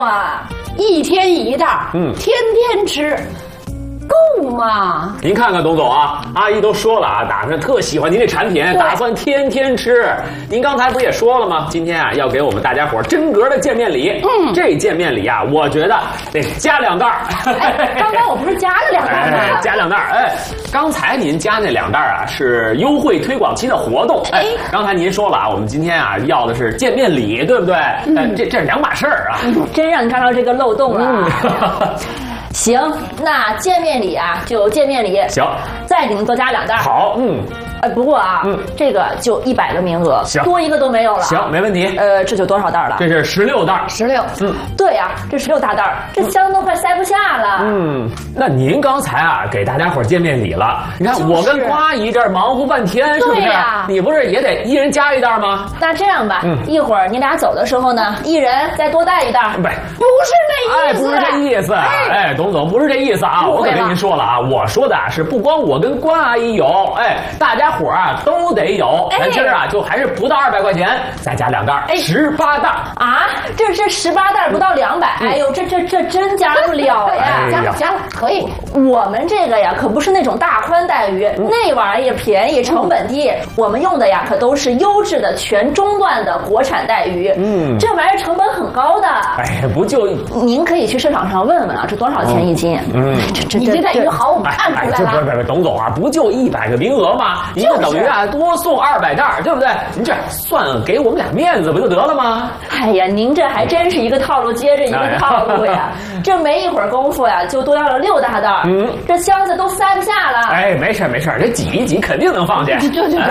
啊，一天一袋，天天吃，够吗？ 您看看董总啊，阿姨都说了啊，打算特喜欢您这产品，打算天天吃。您刚才不也说了吗？今天啊，要给我们大家伙真格的见面礼。这见面礼啊，我觉得得加2袋。 刚刚我不是加了2袋吗？ 加2袋。刚才您加那2袋啊，是优惠推广期的活动。刚才您说了啊，我们今天啊要的是见面礼，对不对？这是2码事儿啊。 真让你抓到这个漏洞了。行，那见面礼啊，就见面礼。 行， 再给您多加2袋。 好， 不过啊，这个就100个名额， 行， 多一个都没有了。 行，没问题。 这就多少袋了？ 这是16袋。 16。对呀，这16大袋，这箱都快塞不下了。 那您刚才啊给大家伙见面礼了，你看我跟瓜阿姨这儿忙活半天，是不是？你不是也得一人加1袋吗？ 那这样吧，一会儿你俩走的时候呢，一人再多带1袋。不是那意思。 不是这意思。董总不是这意思啊！我可跟您说了啊，我说的是不光我跟关阿姨有，大家伙啊都得有。咱今儿啊就还是不到200块钱，再加2袋，18袋啊！这18袋不到200，哎呦，这真加不了呀！加了可以。我们这个呀可不是那种大宽带鱼，那玩意儿便宜，成本低。我们用的呀可都是优质的全中段的国产带鱼。这玩意儿成本很高的。 不就您可以去市场上问问啊，这多少钱1斤？你这带鱼好，我们看出来了。 不，董总啊，不就100个名额吗？您就等于啊多送200袋，对不对？您这算给我们俩面子不就得了吗？ 哎呀，您这还真是一个套路接着一个套路呀！这没一会儿功夫呀，就多要了6大袋。这箱子都塞不下了。 没事，这挤一挤肯定能放下。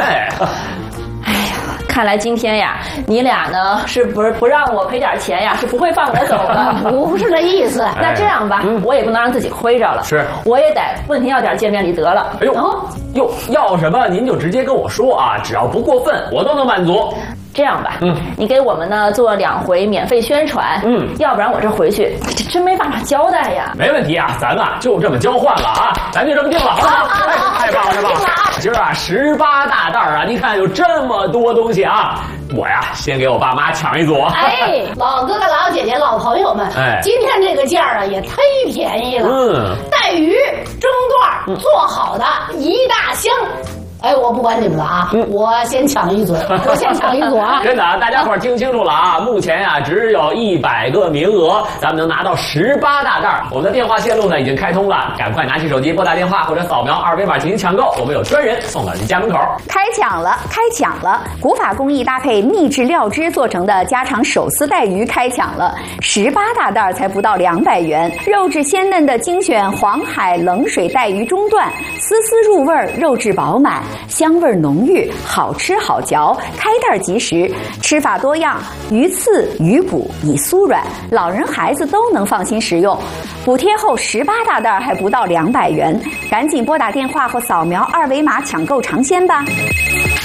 看来今天呀，你俩呢是不让我赔点钱呀，是不会放我走的。不是这意思。那这样吧，我也不能让自己亏着了。是，我也得问您要点见面礼得了。 要什么您就直接跟我说啊，只要不过分，我都能满足。 这样吧，你给我们呢做2回免费宣传，要不然我这回去真没办法交代呀。 没问题啊，咱啊就这么交换了啊，咱就这么定了，好吗？太棒了！今儿啊18大袋啊，您看有这么多东西啊，我呀先给我爸妈抢一组。 老哥哥、老姐姐、老朋友们，今天这个价啊也忒便宜了。带鱼中段做好的1大箱。我不管你们了啊，我先抢一组啊！ 真的啊，大家伙听清楚了啊！目前呀只有100个名额，咱们能拿到18大袋。我们的电话线路呢已经开通了，赶快拿起手机拨打电话或者扫描2维码进行抢购，我们有专人送到您家门口。 开抢了！古法工艺搭配秘制料汁做成的家常手撕带鱼开抢了，18大袋才不到200元，肉质鲜嫩的精选黄海冷水带鱼中段，丝丝入味，肉质饱满。香味浓郁，好吃好嚼，开袋即食，吃法多样，鱼刺、鱼补以酥软，老人孩子都能放心食用。补贴后18大袋还不到200元，赶紧拨打电话或扫描2维码抢购尝鲜吧。